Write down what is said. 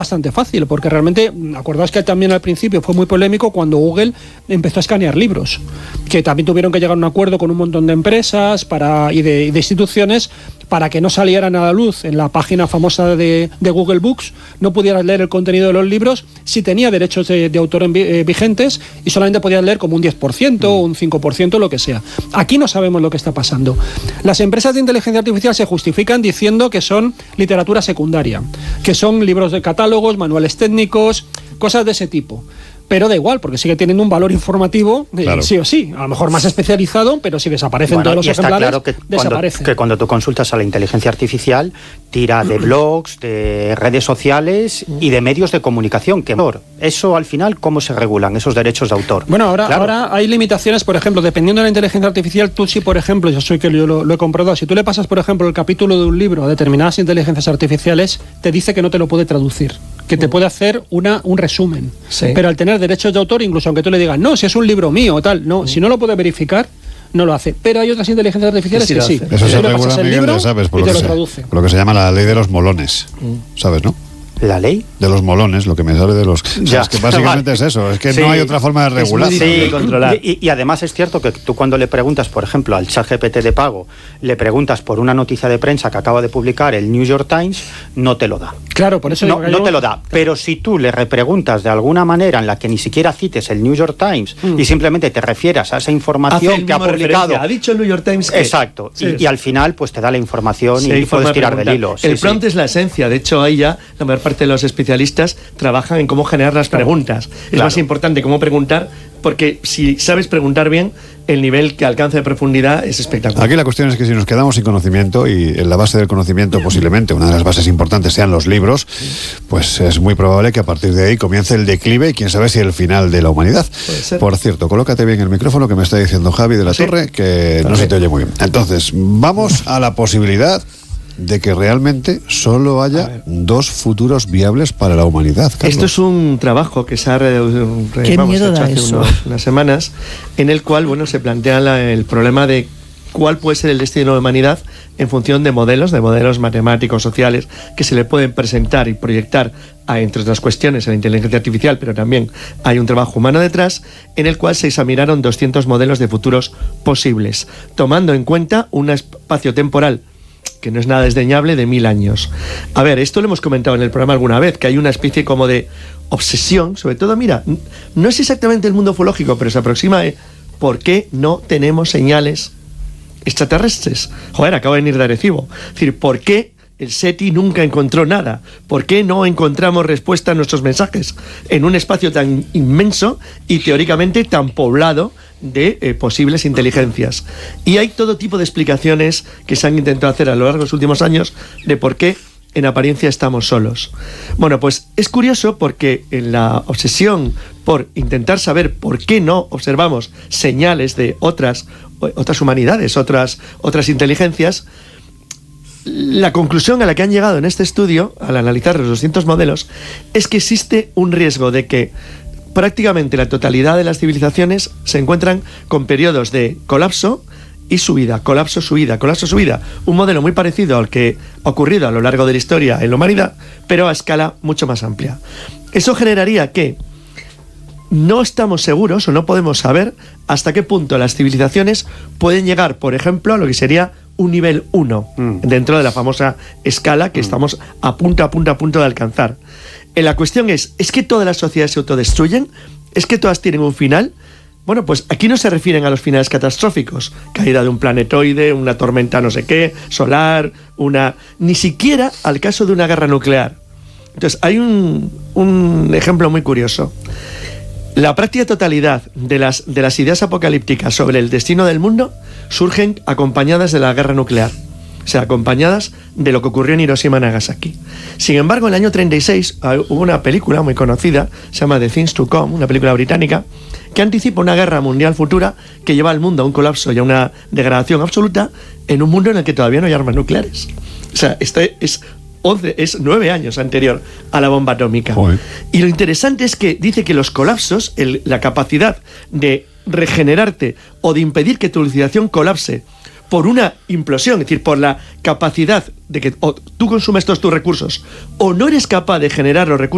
bastante fácil, porque realmente, acordaos que también al principio fue muy polémico cuando Google empezó a escanear libros, que también tuvieron que llegar a un acuerdo con un montón de empresas y de instituciones para que no salieran a la luz en la página famosa de Google Books, no pudieras leer el contenido de los libros si tenía derechos de autor vigentes y solamente podías leer como un 10% o un 5%, lo que sea. Aquí no sabemos lo que está pasando. Las empresas de inteligencia artificial se justifican diciendo que son literatura secundaria, que son libros de catálogos, manuales técnicos, cosas de ese tipo. Pero da igual, porque sigue teniendo un valor informativo, claro, sí o sí. A lo mejor más especializado, pero si desaparecen todos los ejemplares, claro que desaparecen. Cuando tú consultas a la inteligencia artificial, tira de blogs, de redes sociales y de medios de comunicación. Eso, al final, ¿cómo se regulan esos derechos de autor? Bueno, ahora hay limitaciones, por ejemplo, dependiendo de la inteligencia artificial, tú si, por ejemplo, yo lo he comprobado, si tú le pasas, por ejemplo, el capítulo de un libro a determinadas inteligencias artificiales, te dice que no te lo puede traducir, que te puede hacer un resumen. Sí. Pero al tener derechos de autor, incluso aunque tú le digas, no, si es un libro mío o tal, no, si no lo puede verificar, no lo hace. Pero hay otras inteligencias artificiales que sí. Eso se regula, Miguel, ya sabes, por lo que se llama la ley de los molones, ¿sabes, no? ¿La ley? De los molones, lo que me sale de los... Ya. Es que básicamente es eso, es que no hay otra forma de regular. Sí, controlar. Y además es cierto que tú cuando le preguntas, por ejemplo, al ChatGPT de pago, le preguntas por una noticia de prensa que acaba de publicar el New York Times, no te lo da. Claro, por eso... No te lo da. Pero si tú le repreguntas de alguna manera en la que ni siquiera cites el New York Times y simplemente te refieras a esa información que ha publicado... Ha dicho el New York Times que... Exacto. Sí, y al final pues te da la información y puedes tirar del hilo. El prompt es la esencia. De hecho, ahí ya la mayor parte de los especialistas trabajan en cómo generar las preguntas. Es más importante cómo preguntar, porque si sabes preguntar bien, el nivel que alcanza de profundidad es espectacular. Aquí la cuestión es que si nos quedamos sin conocimiento, y en la base del conocimiento posiblemente una de las bases importantes sean los libros, pues es muy probable que a partir de ahí comience el declive y quién sabe si el final de la humanidad. Por cierto, colócate bien el micrófono, que me está diciendo Javi de la Torre, que no se te oye muy bien. Entonces, vamos a la posibilidad de que realmente solo haya dos futuros viables para la humanidad, Carlos. Esto es un trabajo que se ha hecho hace unas semanas, en el cual se plantea el problema de cuál puede ser el destino de la humanidad en función de modelos matemáticos, sociales, que se le pueden presentar y proyectar entre otras cuestiones, a la inteligencia artificial, pero también hay un trabajo humano detrás, en el cual se examinaron 200 modelos de futuros posibles, tomando en cuenta un espacio temporal que no es nada desdeñable, de 1000 años. A ver, esto lo hemos comentado en el programa alguna vez, que hay una especie como de obsesión, sobre todo, mira, no es exactamente el mundo ufológico, pero se aproxima a ¿por qué no tenemos señales extraterrestres? Joder, acabo de venir de Arecibo. Es decir, ¿por qué el SETI nunca encontró nada? ¿Por qué no encontramos respuesta a nuestros mensajes en un espacio tan inmenso y teóricamente tan poblado de posibles inteligencias? Y hay todo tipo de explicaciones que se han intentado hacer a lo largo de los últimos años de por qué en apariencia estamos solos. Bueno, pues es curioso porque en la obsesión por intentar saber por qué no observamos señales de otras humanidades, otras inteligencias, la conclusión a la que han llegado en este estudio, al analizar los 200 modelos, es que existe un riesgo de que prácticamente la totalidad de las civilizaciones se encuentran con periodos de colapso y subida, colapso, subida, colapso, subida. Un modelo muy parecido al que ha ocurrido a lo largo de la historia en la humanidad, pero a escala mucho más amplia. Eso generaría que no estamos seguros o no podemos saber hasta qué punto las civilizaciones pueden llegar, por ejemplo, a lo que sería un nivel 1 dentro de la famosa escala que estamos a punto de alcanzar. La cuestión es que todas las sociedades se autodestruyen, es que todas tienen un final. Bueno, pues aquí no se refieren a los finales catastróficos, caída de un planetoide, una tormenta no sé qué, solar, ni siquiera al caso de una guerra nuclear. Entonces, hay un ejemplo muy curioso. La práctica totalidad de las ideas apocalípticas sobre el destino del mundo surgen acompañadas de la guerra nuclear, o sea, acompañadas de lo que ocurrió en Hiroshima y Nagasaki. Sin embargo, en el año 36 hubo una película muy conocida, se llama The Things to Come, una película británica, que anticipa una guerra mundial futura que lleva al mundo a un colapso y a una degradación absoluta en un mundo en el que todavía no hay armas nucleares. O sea, este es 9 años anterior a la bomba atómica. Joder. Y lo interesante es que dice que los colapsos, la capacidad de regenerarte o de impedir que tu civilización colapse por una implosión, es decir, por la capacidad de que o tú consumes todos tus recursos o no eres capaz de generar los recursos